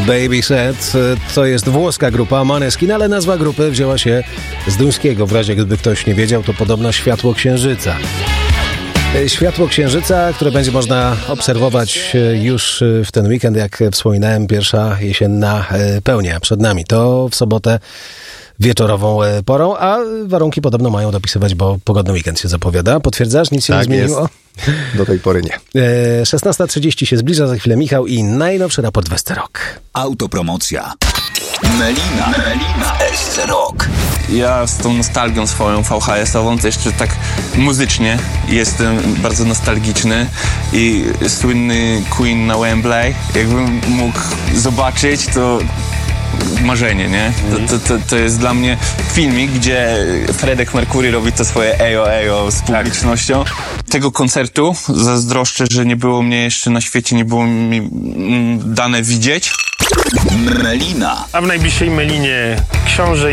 Baby Set to jest włoska grupa Måneskin, ale nazwa grupy wzięła się z duńskiego. W razie gdyby ktoś nie wiedział, to podobno światło księżyca. Światło księżyca, które będzie można obserwować już w ten weekend, jak wspominałem, pierwsza jesienna pełnia przed nami. To w sobotę wieczorową porą, a warunki podobno mają dopisywać, bo pogodny weekend się zapowiada. Potwierdzasz? Nic się nie zmieniło? Jest. Do tej pory nie. 16:30 się zbliża, za chwilę Michał i najnowszy raport Westerok. Autopromocja. Melina SC Rock. Ja z tą nostalgią swoją VHS-ową, to jeszcze tak muzycznie jestem bardzo nostalgiczny i słynny Queen na Wembley, jakbym mógł zobaczyć, to marzenie, nie? To jest dla mnie filmik, gdzie Freddie Mercury robi to swoje ejo z publicznością. Tego koncertu zazdroszczę, że nie było mnie jeszcze na świecie, nie było mi dane widzieć. Melina. A w najbliższej Melinie książę